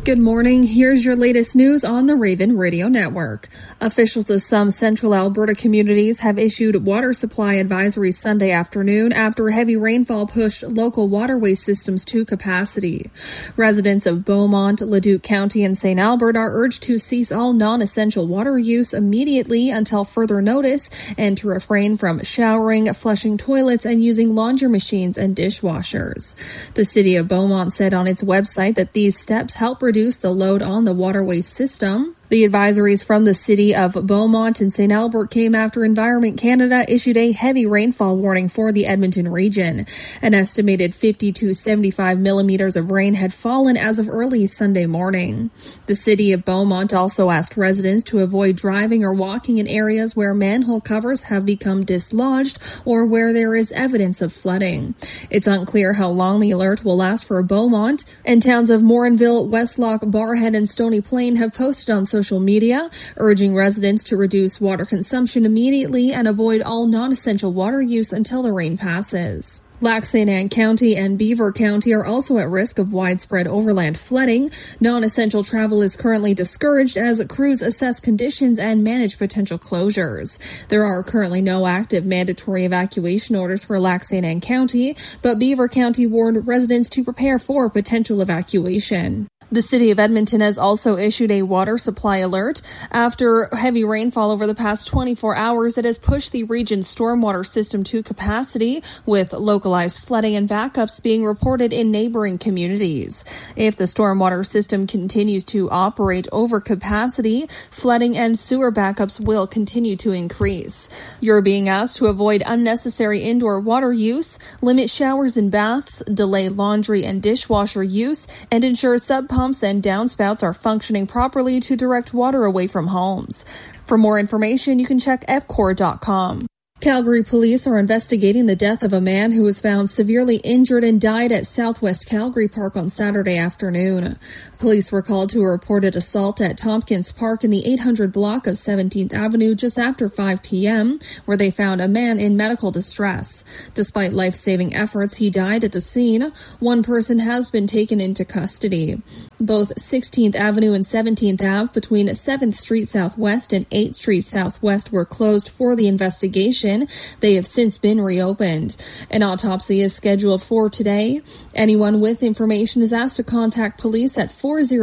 Good morning. Here's your latest news on the Raven Radio Network. Officials of some central Alberta communities have issued water supply advisories Sunday afternoon after heavy rainfall pushed local waterway systems to capacity. Residents of Beaumont, Leduc County, and St. Albert are urged to cease all non-essential water use immediately until further notice and to refrain from showering, flushing toilets, and using laundry machines and dishwashers. The City of Beaumont said on its website that these steps help reduce the load on the waterway system. The advisories from the City of Beaumont and St. Albert came after Environment Canada issued a heavy rainfall warning for the Edmonton region. An estimated 50 to 75 millimeters of rain had fallen as of early Sunday morning. The City of Beaumont also asked residents to avoid driving or walking in areas where manhole covers have become dislodged or where there is evidence of flooding. It's unclear how long the alert will last for Beaumont, and towns of Morinville, Westlock, Barrhead, and Stony Plain have posted on social media, urging residents to reduce water consumption immediately and avoid all non-essential water use until the rain passes. Lac St. Anne County and Beaver County are also at risk of widespread overland flooding. Non-essential travel is currently discouraged as crews assess conditions and manage potential closures. There are currently no active mandatory evacuation orders for Lac St. Anne County, but Beaver County warned residents to prepare for potential evacuation. The City of Edmonton has also issued a water supply alert after heavy rainfall over the past 24 hours that has pushed the region's stormwater system to capacity, with localized flooding and backups being reported in neighboring communities. If the stormwater system continues to operate over capacity, flooding and sewer backups will continue to increase. You're being asked to avoid unnecessary indoor water use, limit showers and baths, delay laundry and dishwasher use, and ensure pumps and downspouts are functioning properly to direct water away from homes. For more information, you can check epcor.com. Calgary police are investigating the death of a man who was found severely injured and died at Southwest Calgary Park on Saturday afternoon. Police were called to a reported assault at Tompkins Park in the 800 block of 17th Avenue just after 5 p.m., where they found a man in medical distress. Despite life-saving efforts, he died at the scene. One person has been taken into custody. Both 16th Avenue and 17th Ave between 7th Street Southwest and 8th Street Southwest were closed for the investigation. They have since been reopened. An autopsy is scheduled for today. Anyone with information is asked to contact police at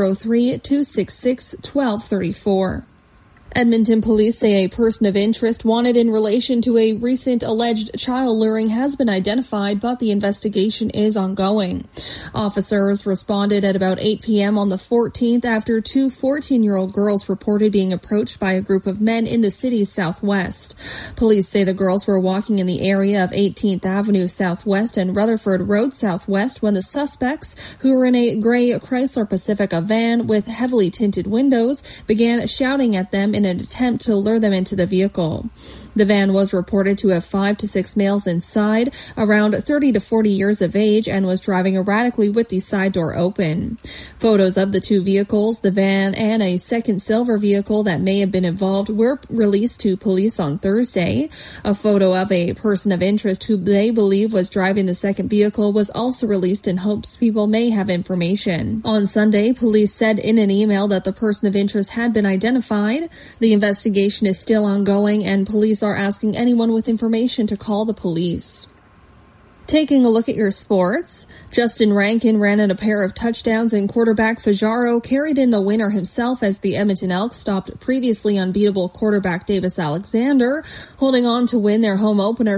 403-266-1234. Edmonton police say a person of interest wanted in relation to a recent alleged child luring has been identified, but the investigation is ongoing. Officers responded at about 8 p.m. on the 14th after two 14-year-old girls reported being approached by a group of men in the city's southwest. Police say the girls were walking in the area of 18th Avenue Southwest and Rutherford Road Southwest when the suspects, who were in a gray Chrysler Pacifica van with heavily tinted windows, began shouting at them in an attempt to lure them into the vehicle. The van was reported to have 5 to 6 males inside, around 30 to 40 years of age, and was driving erratically with the side door open. Photos of the two vehicles, the van and a second silver vehicle that may have been involved, were released to police on Thursday. A photo of a person of interest who they believe was driving the second vehicle was also released in hopes people may have information. On Sunday, police said in an email that the person of interest had been identified. The investigation is still ongoing, and police are asking anyone with information to call the police. Taking a look at your sports, Justin Rankin ran in a pair of touchdowns and quarterback Fajardo carried in the winner himself as the Edmonton Elks stopped previously unbeatable quarterback Davis Alexander, holding on to win their home opener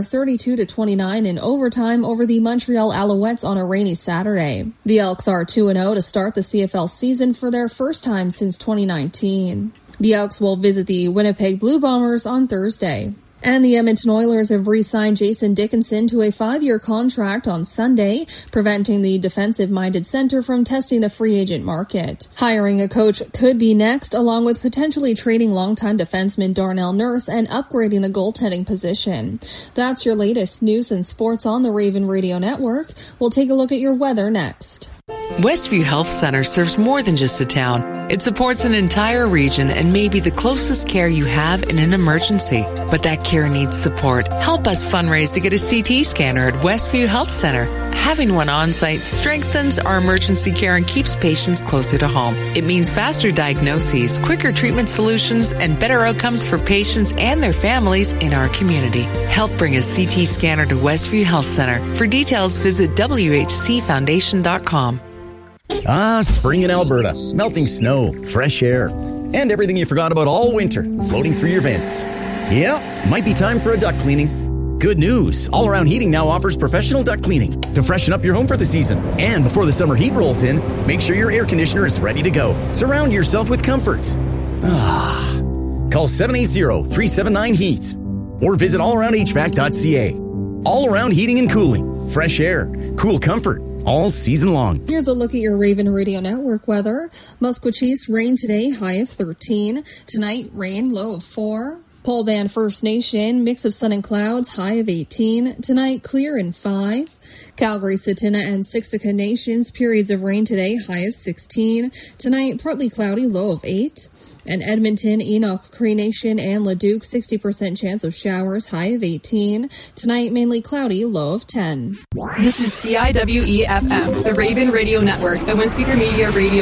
32-29 in overtime over the Montreal Alouettes on a rainy Saturday. The Elks are 2-0 to start the CFL season for their first time since 2019. The Elks will visit the Winnipeg Blue Bombers on Thursday. And the Edmonton Oilers have re-signed Jason Dickinson to a 5-year contract on Sunday, preventing the defensive-minded center from testing the free agent market. Hiring a coach could be next, along with potentially trading longtime defenseman Darnell Nurse and upgrading the goaltending position. That's your latest news and sports on the Raven Radio Network. We'll take a look at your weather next. Westview Health Center serves more than just a town. It supports an entire region and may be the closest care you have in an emergency. But that care care needs support. Help us fundraise to get a CT scanner at Westview Health Center. Having one on-site strengthens our emergency care and keeps patients closer to home. It means faster diagnoses, quicker treatment solutions, and better outcomes for patients and their families in our community. Help bring a CT scanner to Westview Health Center. For details, visit WHCFoundation.com. Spring in Alberta. Melting snow, fresh air, and everything you forgot about all winter floating through your vents. Yeah, might be time for a duct cleaning. Good news. All Around Heating now offers professional duct cleaning to freshen up your home for the season. And before the summer heat rolls in, make sure your air conditioner is ready to go. Surround yourself with comfort. Call 780-379-HEAT or visit allaroundhvac.ca. All Around Heating and Cooling. Fresh air, cool comfort, all season long. Here's a look at your Raven Radio Network weather. Musqueam, rain today, high of 13. Tonight, rain, low of 4. Pole Band First Nation, mix of sun and clouds, high of 18. Tonight, clear and 5. Calgary, Tsuut'ina, and Siksika Nations, periods of rain today, high of 16. Tonight, partly cloudy, low of 8. And Edmonton, Enoch, Cree Nation, and Leduc, 60% chance of showers, high of 18. Tonight, mainly cloudy, low of 10. This is CIWE-FM, the Raven Radio Network, the One Speaker Media Radio